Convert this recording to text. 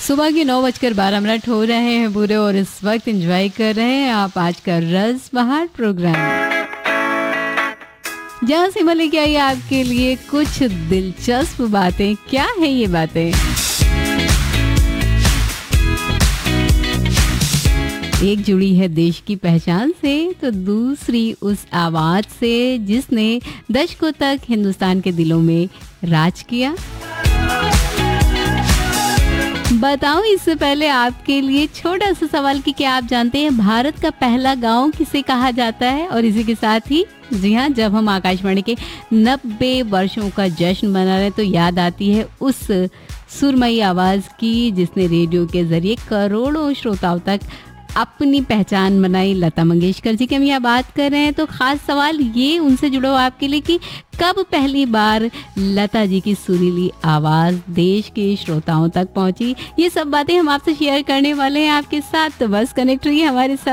सुबह के 9:12 हो रहे हैं पूरे और इस वक्त एंजॉय कर रहे हैं आप आज का रस बहार प्रोग्राम, जहाँ से लेके आई आपके लिए कुछ दिलचस्प बातें। क्या है ये बातें? एक जुड़ी है देश की पहचान से तो दूसरी उस आवाज से जिसने दशकों तक हिंदुस्तान के दिलों में राज किया। बताऊं इससे पहले आपके लिए छोटा सा सवाल कि क्या आप जानते हैं भारत का पहला गांव किसे कहा जाता है? और इसी के साथ ही जी हाँ, जब हम आकाशवाणी के 90 वर्षों का जश्न मना रहे हैं तो याद आती है उस सुरमई आवाज की जिसने रेडियो के जरिए करोड़ों श्रोताओं तक अपनी पहचान बनाई। लता मंगेशकर जी की हम यहाँ बात कर रहे हैं तो खास सवाल ये उनसे जुड़ा हुआ आपके लिए कि कब पहली बार लता जी की सुरीली आवाज देश के श्रोताओं तक पहुंची। ये सब बातें हम आपसे शेयर करने वाले हैं आपके साथ, तो बस कनेक्ट रहिए हमारे साथ।